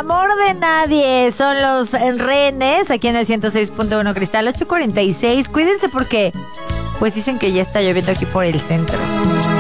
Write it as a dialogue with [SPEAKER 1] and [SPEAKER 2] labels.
[SPEAKER 1] amor de nadie. Son los rehenes aquí en el 106.1 Cristal 846. Cuídense porque pues dicen que ya está lloviendo aquí por el centro.